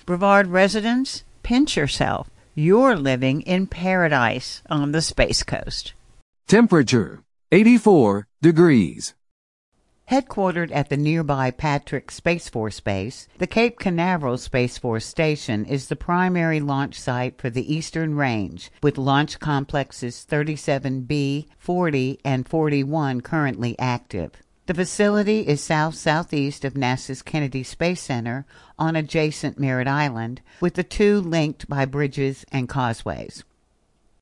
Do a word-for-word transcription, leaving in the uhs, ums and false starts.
Brevard residents, pinch yourself. You're living in paradise on the Space Coast. Temperature, eighty-four degrees. Headquartered at the nearby Patrick Space Force Base, the Cape Canaveral Space Force Station is the primary launch site for the Eastern Range, with launch complexes thirty-seven B, forty, and forty-one currently active. The facility is south-southeast of NASA's Kennedy Space Center on adjacent Merritt Island, with the two linked by bridges and causeways.